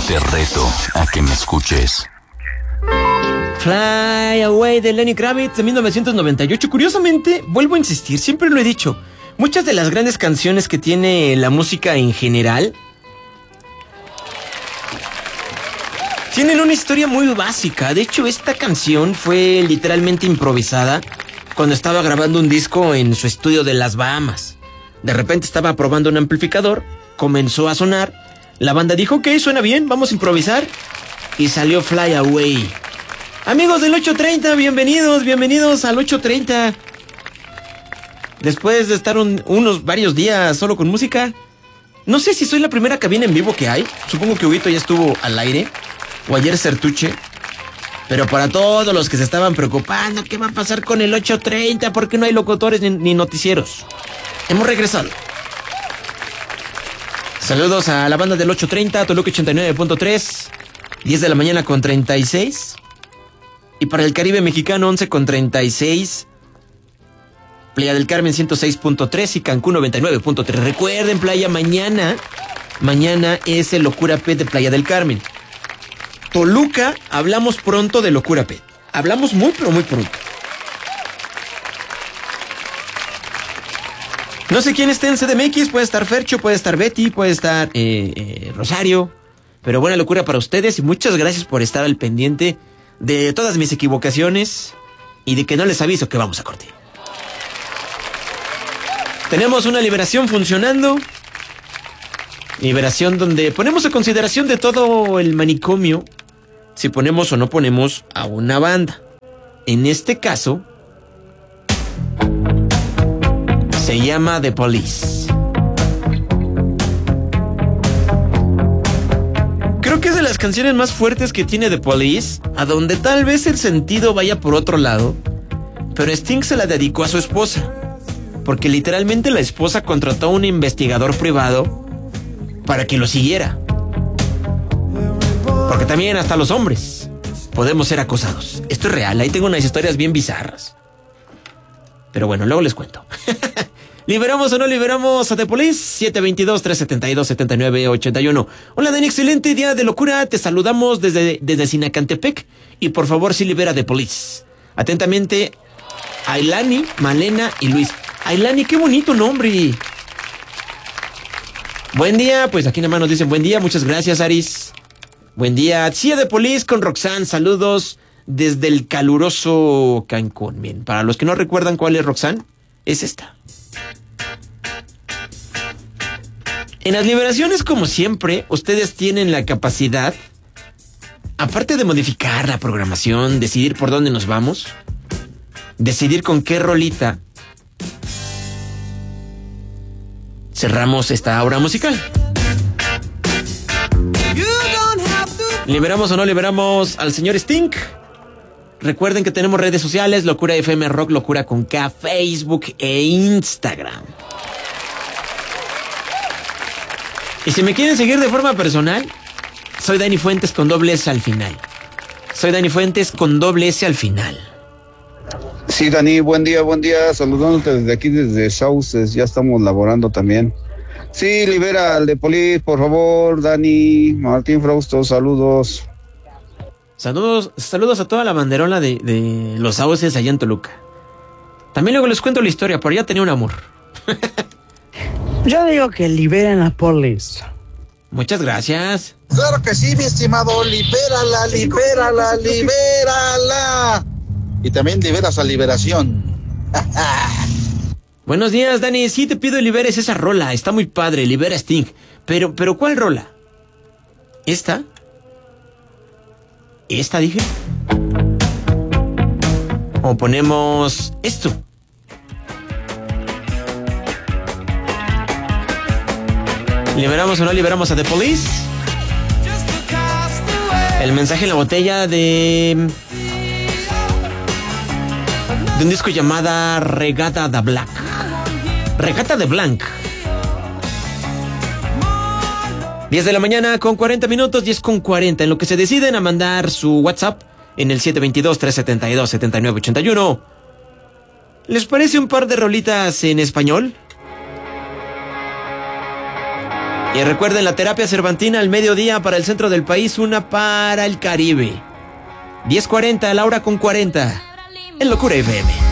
Te reto a que me escuches. Fly Away de Lenny Kravitz de 1998. Curiosamente, vuelvo a insistir, siempre lo he dicho, muchas de las grandes canciones que tiene la música en general tienen una historia muy básica. De hecho, esta canción fue literalmente improvisada cuando estaba grabando un disco en su estudio de las Bahamas. De repente estaba probando un amplificador, comenzó a sonar, la banda dijo, ok, suena bien, vamos a improvisar, y salió Fly Away. Amigos del 830, bienvenidos al 830. Después de estar varios días solo con música, no sé si soy la primera cabina en vivo que hay. Supongo que Huguito ya estuvo al aire, o ayer Sertuche. Pero para todos los que se estaban preocupando, ¿qué va a pasar con el 830? ¿Por qué no hay locutores ni noticieros? Hemos regresado. Saludos a la banda del 830, Toluca 89.3, 10 de la mañana con 36. Y para el Caribe mexicano, 11 con 36. Playa del Carmen 106.3 y Cancún 99.3. Recuerden, playa, mañana es el Locura Pet de Playa del Carmen. Toluca, hablamos pronto de Locura Pet. Hablamos muy, pero muy pronto. No sé quién esté en CDMX, puede estar Fercho, puede estar Betty, puede estar Rosario. Pero buena locura para ustedes y muchas gracias por estar al pendiente de todas mis equivocaciones y de que no les aviso que vamos a corte. Tenemos una liberación funcionando. Liberación donde ponemos a consideración de todo el manicomio si ponemos o no ponemos a una banda. En este caso se llama The Police. Creo que es de las canciones más fuertes que tiene The Police, a donde tal vez el sentido vaya por otro lado, pero Sting se la dedicó a su esposa, porque literalmente la esposa contrató a un investigador privado para que lo siguiera. Porque también hasta los hombres podemos ser acosados. Esto es real, ahí tengo unas historias bien bizarras. Pero bueno, luego les cuento. ¿Liberamos o no liberamos a The Police? 722-372-7981. Hola, Dani, excelente día de locura. Te saludamos desde Sinacantepec. Y por favor, sí libera The Police. Atentamente, Ailani, Malena y Luis. Ailani, qué bonito nombre. Buen día, pues aquí nada más nos dicen buen día. Muchas gracias, Aris. Buen día. Sí, The Police con Roxanne. Saludos desde el caluroso Cancún. Bien, para los que no recuerdan cuál es Roxanne, es esta. En las liberaciones, como siempre, ustedes tienen la capacidad, aparte de modificar la programación, decidir por dónde nos vamos, decidir con qué rolita cerramos esta obra musical. ¿Liberamos o no liberamos al señor Sting? Recuerden que tenemos redes sociales, Locura FM Rock, Locura con K, Facebook e Instagram. Y si me quieren seguir de forma personal, soy Dani Fuentes con doble S al final. Soy Dani Fuentes con doble S al final. Sí, Dani, buen día, saludándote desde aquí, desde Sauces, ya estamos laborando también. Sí, libera al de Police, por favor, Dani, Martín Frausto, saludos. Saludos a toda la banderola de los Sauces allá en Toluca. También luego les cuento la historia, por allá tenía un amor. Yo digo que liberen a Police. Muchas gracias. Claro que sí, mi estimado, libérala. Y también liberas a Liberación. Buenos días, Dani. Sí, te pido liberes esa rola. Está muy padre, libera Sting. Pero ¿cuál rola? ¿Esta? ¿Esta dije? O ponemos esto. ¿Liberamos o no liberamos a The Police? El mensaje en la botella de un disco llamada Regata de Black. Regata de Blanc. 10 de la mañana con 40 minutos, 10 con 40. En lo que se deciden a mandar su WhatsApp en el 722-372-7981. ¿Les parece un par de rolitas en español? Y recuerden, la terapia cervantina al mediodía para el centro del país, una para el Caribe. 10:40, la hora con 40. En Locura FM.